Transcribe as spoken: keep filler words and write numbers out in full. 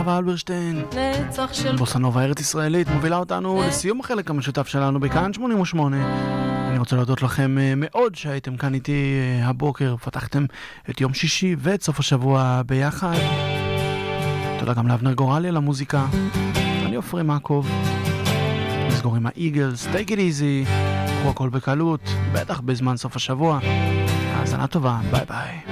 חווה אלברשטיין, נצח של... בוסנובה ארץ ישראלית, מובילה אותנו לסיום החלק המשותף שלנו בכאן שמונים ושמונה. אני רוצה להודות לכם מאוד שהייתם כאן איתי הבוקר, פתחתם את יום שישי ואת סוף השבוע ביחד. תודה גם לאבנר גורלי על המוזיקה. אני עופרי מעקב. נסגור עם האיגלס, take it easy, קחו הכל בקלות, בטח בזמן סוף השבוע. האזנה טובה, ביי ביי.